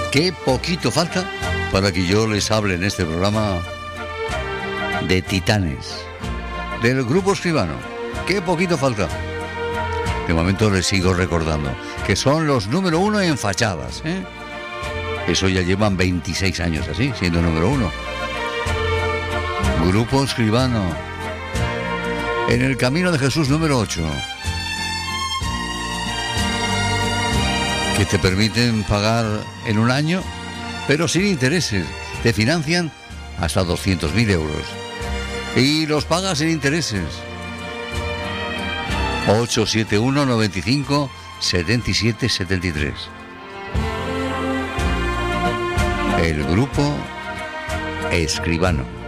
Qué poquito falta para que yo les hable en este programa de Titanes, del grupo Escribano. Qué poquito falta. De momento les sigo recordando que son los número 1 en fachadas, ¿eh? Eso ya llevan 26 años así, siendo número 1. Grupo Escribano. En el Camino de Jesús número 8. Que te permiten pagar en un año, pero sin intereses. Te financian hasta 200.000 euros. Y los pagas sin intereses. 871 95 77 73. El grupo Escribano.